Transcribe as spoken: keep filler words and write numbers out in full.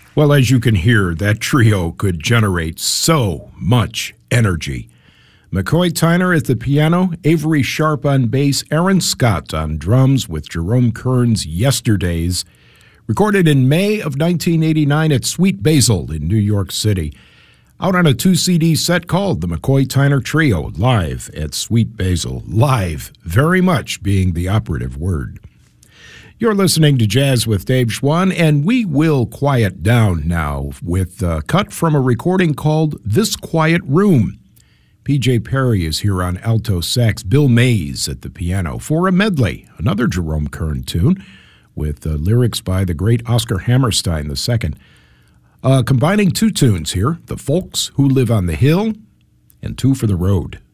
Well, as you can hear, that trio could generate so much energy. McCoy Tyner at the piano, Avery Sharp on bass, Aaron Scott on drums with Jerome Kern's Yesterdays, recorded in May of nineteen eighty-nine at Sweet Basil in New York City, out on a two C D set called the McCoy Tyner Trio, live at Sweet Basil. Live, very much being the operative word. You're listening to Jazz with Dave Schwann, and we will quiet down now with a cut from a recording called This Quiet Room. P J Perry is here on alto sax, Bill Mays at the piano for a medley, another Jerome Kern tune, with uh, lyrics by the great Oscar Hammerstein the second. Uh, combining two tunes here, The Folks Who Live on the Hill and Two for the Road.